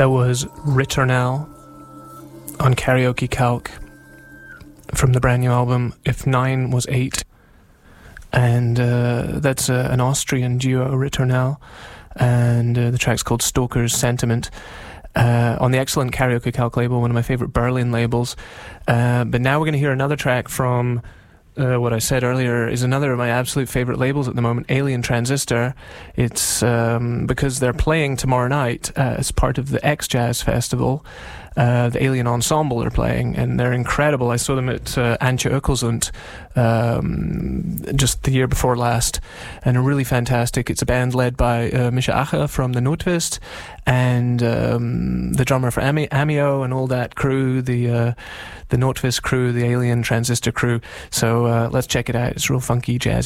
That was Ritternell on Karaoke Calc from the brand new album If 9 Was 8. And that's an Austrian duo, Ritternell, and the track's called Stoker's Sentiment. On the excellent Karaoke Calc label, one of my favourite Berlin labels. But now we're going to hear another track from what I said earlier is another of my absolute favourite labels at the moment, Alien Transistor. It's because they're playing tomorrow night as part of the X-Jazz Festival. The Alien Ensemble are playing, and they're incredible. I saw them at Antje Ökelsund just the year before last, and are really fantastic. It's a band led by Misha Ache from the Notwist, and the drummer for Amio and all that crew, the Notwist crew, the Alien Transistor crew. So let's check it out. It's real funky jazz.